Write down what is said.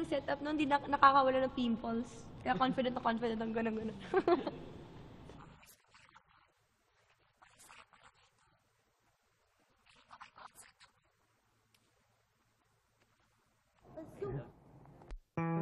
setup noon, hindi nakakawala ng pimples. Kaya confident na confident ang gano'n.